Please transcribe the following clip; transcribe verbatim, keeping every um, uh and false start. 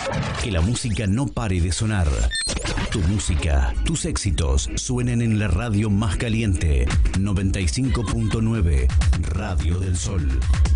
Que la música no pare de sonar. Tu música, tus éxitos suenen en la radio más caliente. noventa y cinco punto nueve Radio del Sol.